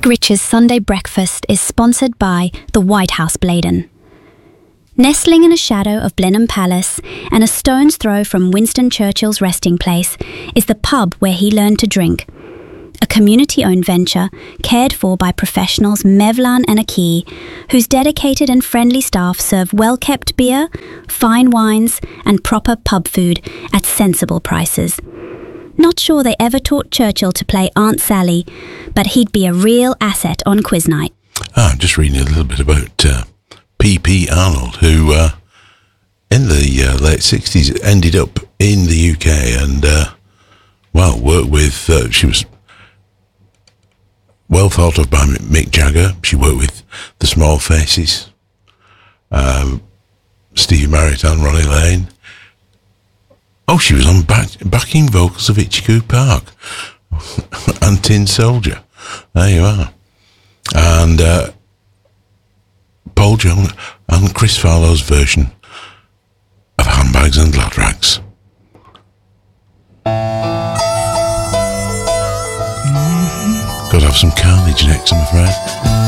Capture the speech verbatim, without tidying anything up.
Rich's Sunday Breakfast is sponsored by the White House Bladen. Nestling in a shadow of Blenheim Palace and a stone's throw from Winston Churchill's resting place is the pub where he learned to drink. A community-owned venture cared for by professionals Mevlan and Aki, whose dedicated and friendly staff serve well-kept beer, fine wines and proper pub food at sensible prices. Not sure they ever taught Churchill to play Aunt Sally, but he'd be a real asset on quiz night. Ah, I'm just reading a little bit about uh, P P Arnold, who uh, in the uh, late sixties ended up in the U K and, uh, well, worked with, uh, she was well thought of by Mick Jagger. She worked with the Small Faces, um, Steve Marriott and Ronnie Lane. Oh, she was on back, backing vocals of Itchy Park and Tin Soldier. There you are. And uh, Paul Young and Chris Farlow's version of Handbags and Glad Rags. Mm-hmm. Got to have some carnage next, I'm afraid.